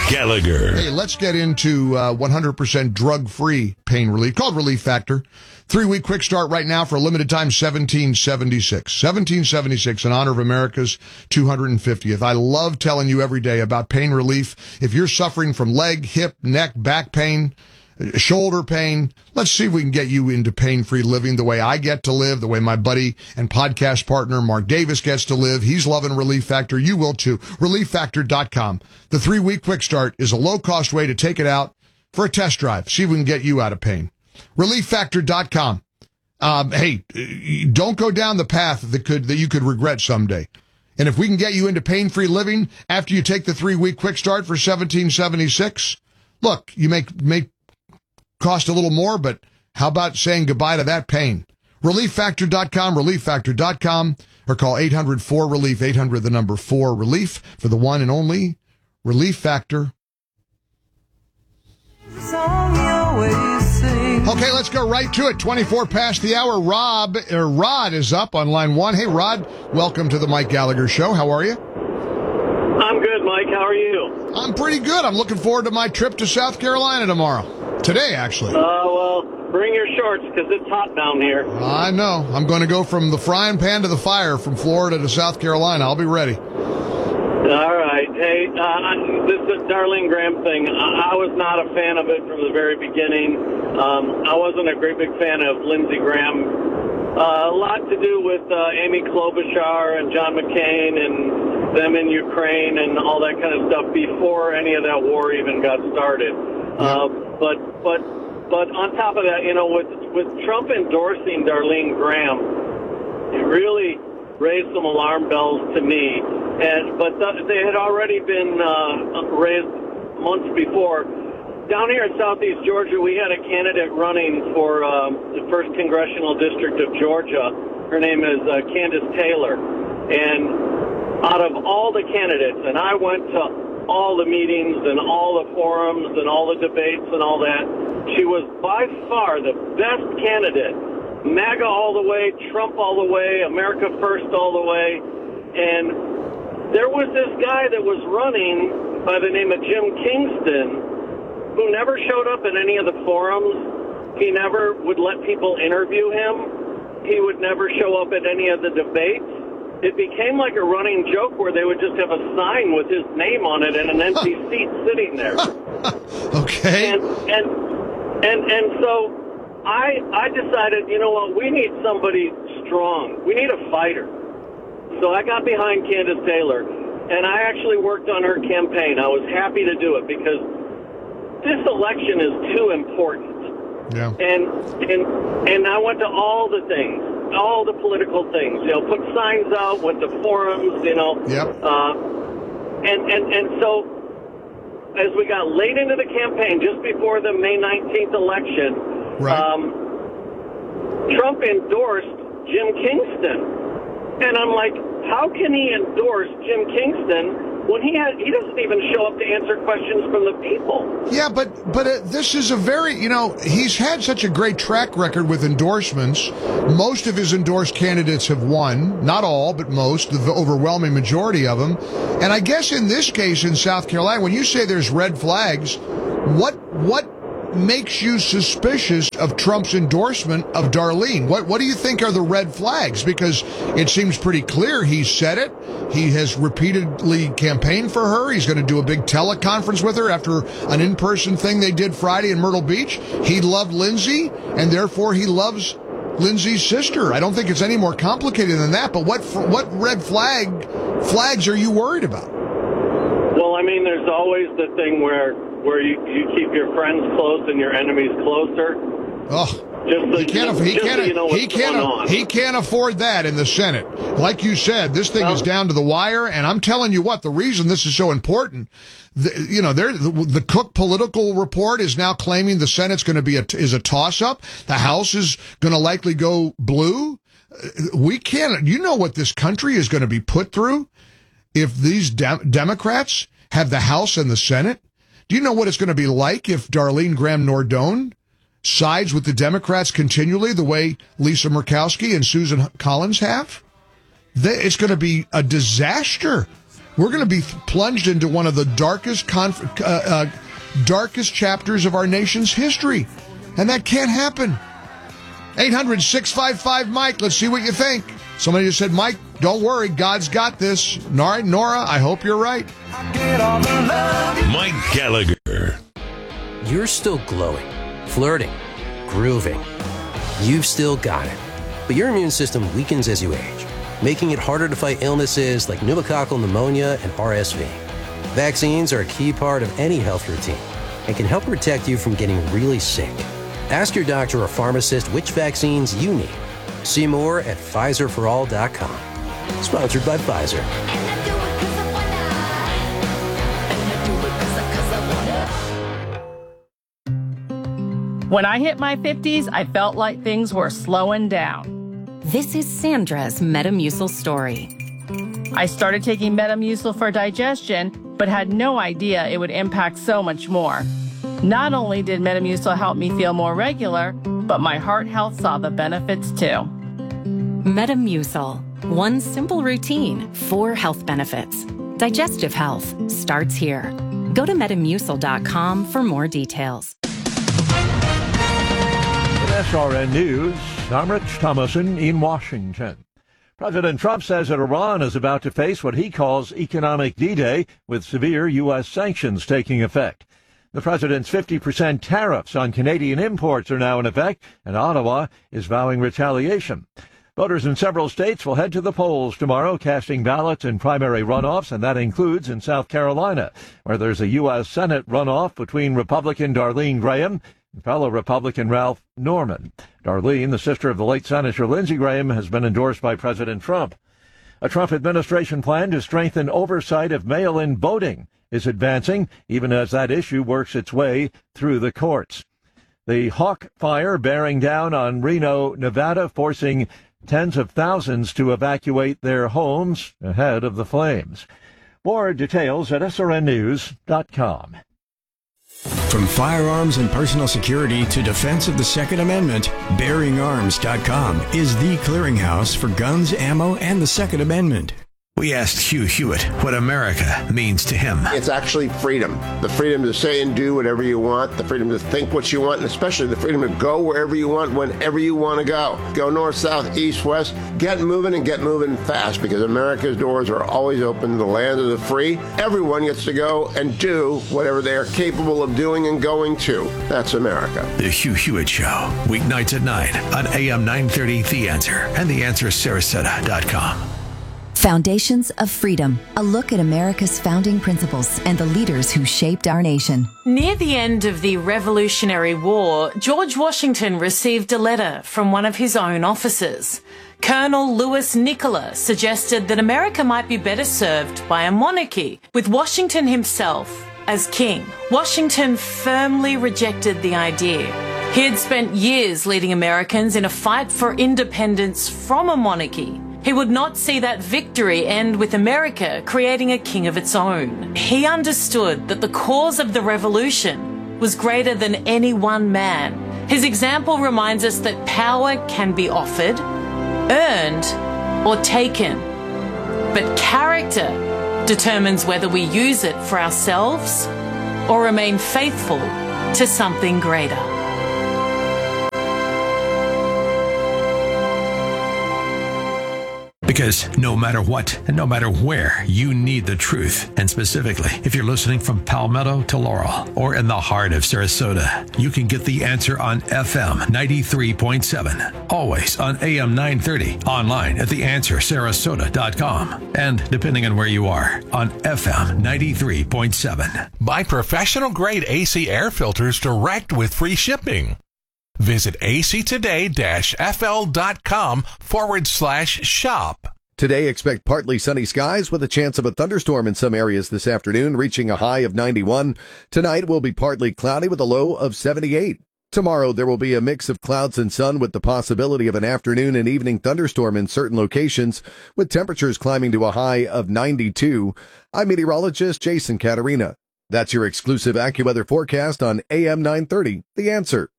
Gallagher. Hey, let's get into 100% drug-free pain relief, called Relief Factor. 3-week quick start right now for a limited time, $17.76. $17.76 in honor of America's 250th. I love telling you every day about pain relief. If you're suffering from leg, hip, neck, back pain, shoulder pain, let's see if we can get you into pain-free living the way I get to live, the way my buddy and podcast partner Mark Davis gets to live. He's loving Relief Factor. You will too. ReliefFactor.com. The 3-week quick start is a low-cost way to take it out for a test drive. See if we can get you out of pain. ReliefFactor.com. Hey, don't go down the path that you could regret someday. And if we can get you into pain-free living after you take the 3-week quick start for $17.76, look, you may cost a little more, but how about saying goodbye to that pain? ReliefFactor.com, ReliefFactor.com, or call 800-4-RELIEF, 800-4-RELIEF for the one and only Relief Factor. Okay, let's go right to it. 24 past the hour. Rod is up on line one. Hey, Rod, welcome to the Mike Gallagher Show. How are you? I'm good, Mike. How are you? I'm pretty good. I'm looking forward to my trip to South Carolina tomorrow. Today, actually. Well, bring your shorts because it's hot down here. I know. I'm going to go from the frying pan to the fire, from Florida to South Carolina. I'll be ready. All right. Hey, this Darlene Graham thing, I was not a fan of it from the very beginning. I wasn't a great big fan of Lindsey Graham. A lot to do with Amy Klobuchar and John McCain and them in Ukraine and all that kind of stuff before any of that war even got started. But on top of that, you know, with Trump endorsing Darlene Graham, it really raised some alarm bells to me. But they had already been raised months before. Down here in southeast Georgia, we had a candidate running for the 1st Congressional District of Georgia. Her name is Candace Taylor. And out of all the candidates, and I went to all the meetings and all the forums and all the debates and all that, she was by far the best candidate. MAGA all the way, Trump all the way, America First all the way. And there was this guy that was running by the name of Jim Kingston who never showed up at any of the forums. He never would let people interview him. He would never show up at any of the debates. It became like a running joke where they would just have a sign with his name on it and an empty seat sitting there. Okay. And so I decided, you know what, we need somebody strong. We need a fighter. So I got behind Candace Taylor, and I actually worked on her campaign. I was happy to do it because this election is too important. Yeah. And I went to all the things, all the political things, you know, put signs out, went to forums, you know. Yep. And so as we got late into the campaign, just before the May 19th election, right. Trump endorsed Jim Kingston. And I'm like, how can he endorse Jim Kingston when he doesn't even show up to answer questions from the people? Yeah, but this is a very, you know, he's had such a great track record with endorsements. Most of his endorsed candidates have won. Not all, but most, the overwhelming majority of them. And I guess in this case in South Carolina, when you say there's red flags, what makes you suspicious of Trump's endorsement of Darlene? What do you think are the red flags? Because it seems pretty clear he said it. He has repeatedly campaigned for her. He's going to do a big teleconference with her after an in-person thing they did Friday in Myrtle Beach. He loved Lindsey, and therefore he loves Lindsey's sister. I don't think it's any more complicated than that, but what red flags are you worried about? Well, I mean, there's always the thing where you keep your friends close and your enemies closer. Oh, he can't afford that in the Senate. Like you said, this thing is down to the wire, and I'm telling you what, the reason this is so important, the Cook political report is now claiming the Senate's going to be is a toss-up. The House is going to likely go blue. We can't, you know what this country is going to be put through if these Democrats have the House and the Senate? Do you know what it's going to be like if Darlene Graham Nordone sides with the Democrats continually the way Lisa Murkowski and Susan Collins have? It's going to be a disaster. We're going to be plunged into one of the darkest chapters of our nation's history. And that can't happen. 800-655-Mike. Let's see what you think. Somebody just said, Mike, don't worry. God's got this. All right, Nora, I hope you're right. Mike Gallagher. You're still glowing, flirting, grooving. You've still got it. But your immune system weakens as you age, making it harder to fight illnesses like pneumococcal pneumonia and RSV. Vaccines are a key part of any health routine and can help protect you from getting really sick. Ask your doctor or pharmacist which vaccines you need. See more at PfizerForAll.com. Sponsored by Pfizer. When I hit my 50s, I felt like things were slowing down. This is Sandra's Metamucil story. I started taking Metamucil for digestion, but had no idea it would impact so much more. Not only did Metamucil help me feel more regular, but my heart health saw the benefits too. Metamucil. One simple routine, 4 health benefits. Digestive health starts here. Go to Metamucil.com for more details. SRN News, I'm Rich Thomason in Washington. President Trump says that Iran is about to face what he calls economic D-Day, with severe U.S. sanctions taking effect. The president's 50% tariffs on Canadian imports are now in effect, and Ottawa is vowing retaliation. Voters in several states will head to the polls tomorrow, casting ballots in primary runoffs, and that includes in South Carolina, where there's a U.S. Senate runoff between Republican Darlene Graham and fellow Republican Ralph Norman. Darlene, the sister of the late Senator Lindsey Graham, has been endorsed by President Trump. A Trump administration plan to strengthen oversight of mail-in voting is advancing, even as that issue works its way through the courts. The Hawk fire bearing down on Reno, Nevada, forcing tens of thousands to evacuate their homes ahead of the flames. More details at srnnews.com. From firearms and personal security to defense of the Second Amendment, BearingArms.com is the clearinghouse for guns, ammo, and the Second Amendment. We asked Hugh Hewitt what America means to him. It's actually freedom. The freedom to say and do whatever you want, the freedom to think what you want, and especially the freedom to go wherever you want, whenever you want to go. Go north, south, east, west. Get moving fast, because America's doors are always open. The land of the free. Everyone gets to go and do whatever they are capable of doing and going to. That's America. The Hugh Hewitt Show, weeknights at 9 on AM 930 The Answer and TheAnswerSarasota.com. Foundations of Freedom, a look at America's founding principles and the leaders who shaped our nation. Near the end of the Revolutionary War, George Washington received a letter from one of his own officers. Colonel Louis Nicola suggested that America might be better served by a monarchy, with Washington himself as king. Washington firmly rejected the idea. He had spent years leading Americans in a fight for independence from a monarchy. He would not see that victory end with America creating a king of its own. He understood that the cause of the revolution was greater than any one man. His example reminds us that power can be offered, earned, or taken. But character determines whether we use it for ourselves or remain faithful to something greater. Because no matter what and no matter where, you need the truth. And specifically, if you're listening from Palmetto to Laurel or in the heart of Sarasota, you can get the answer on FM 93.7, always on AM 930, online at TheAnswerSarasota.com, and depending on where you are, on FM 93.7. Buy professional grade AC air filters direct with free shipping. Visit actoday-fl.com/shop. Today, expect partly sunny skies with a chance of a thunderstorm in some areas this afternoon, reaching a high of 91. Tonight will be partly cloudy with a low of 78. Tomorrow, there will be a mix of clouds and sun with the possibility of an afternoon and evening thunderstorm in certain locations, with temperatures climbing to a high of 92. I'm meteorologist Jason Caterina. That's your exclusive AccuWeather forecast on AM 930, The Answer.